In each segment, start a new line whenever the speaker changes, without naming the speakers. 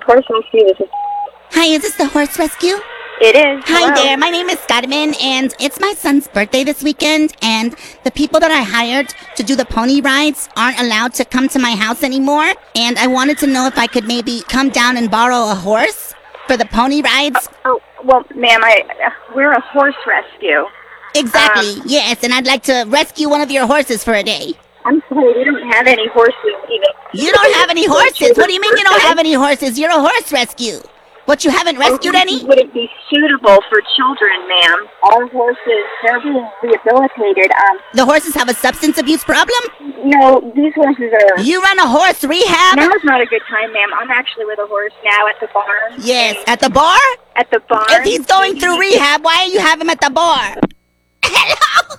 Horse Rescue, this is...
Hi, is this the horse rescue?
It is.
Hi
Hello.
there, my name is Carmen, and it's my son's birthday this weekend, and the people that I hired to do the pony rides aren't allowed to come to my house anymore, and I wanted to know if I could maybe come down and borrow a horse for the pony rides.
Well, ma'am, we're a horse rescue.
Exactly, yes, and I'd like to rescue one of your horses for a day.
I'm sorry, we don't have any horses even.
You don't have any horses? What do you mean you don't have any horses? You're a horse rescue. What, you haven't rescued any?
Would it be suitable for children, ma'am? Our horses, they're being rehabilitated.
The horses have a substance abuse problem?
No, these horses are...
You run a horse rehab?
Now is not a good time, ma'am. I'm actually with a horse now at the barn.
Yes, at the bar?
At the barn.
If he's going through rehab, why do you have him at the bar? Hello?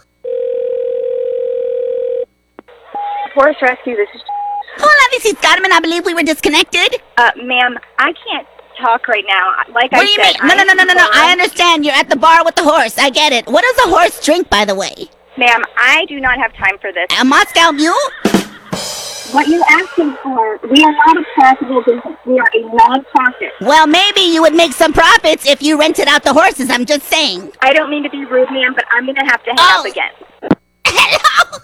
Horse rescue, this is...
Hola, this is Carmen. I believe we were disconnected.
Ma'am, I can't talk right now. Like
What do you mean? No. I understand. You're at the bar with the horse. I get it. What does a horse drink, by the way?
Ma'am, I do not have time for this.
A Moscow Mule?
What you're asking for, we are not a profitable business. We are a non-profit.
Well, maybe you would make some profits if you rented out the horses. I'm just saying.
I don't mean to be rude, ma'am, but I'm going to have to hang up again.
Hello?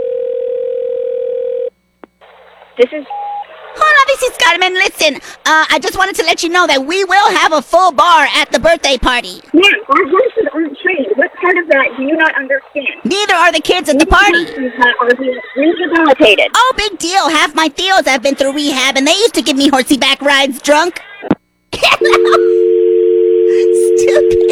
This is...
Hola, this is Carmen. Listen, I just wanted to let you know that we will have a full bar at the birthday party.
Ma'am, our horses aren't trained. What part of that do you not understand?
Neither are the kids at the party.
These horses are being rehabilitated.
Oh, big deal. Half my Theos have been through rehab, and they used to give me horsey back rides drunk. Hello? Stupid.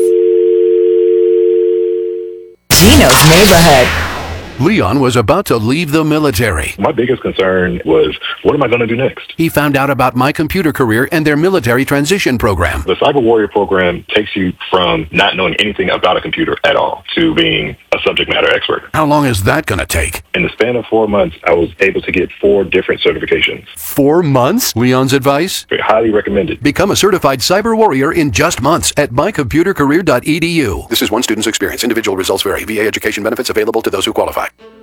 Dino's Neighborhood.
Leon was about to leave the military.
My biggest concern was, what am I going to do next?
He found out about My Computer Career and their military transition program.
The Cyber Warrior program takes you from not knowing anything about a computer at all to being a subject matter expert.
How long is that going to take?
In the span of 4 months, I was able to get 4 different certifications.
4 months? Leon's advice?
Highly recommended.
Become a certified cyber warrior in just months at mycomputercareer.edu. This is one student's experience. Individual results vary. VA education benefits available to those who qualify.